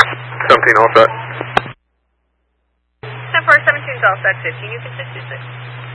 17 all set. 10-4, 17's all set, 15, you can 66.